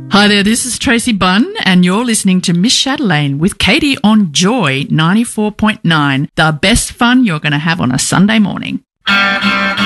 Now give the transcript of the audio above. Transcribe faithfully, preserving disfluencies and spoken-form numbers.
Hi there, this is Tracy Bunn, and you're listening to Miss Chatelaine with Katie on Joy ninety-four point nine, the best fun you're going to have on a Sunday morning.